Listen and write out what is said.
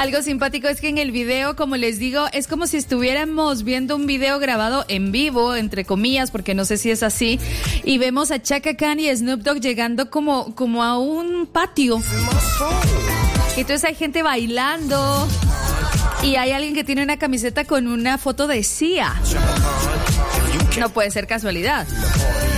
Algo simpático es que en el video, como les digo, es como si estuviéramos viendo un video grabado en vivo, entre comillas, porque no sé si es así, y vemos a Chaka Khan y Snoop Dogg llegando como a un patio. Entonces hay gente bailando y hay alguien que tiene una camiseta con una foto de Sia. No puede ser casualidad.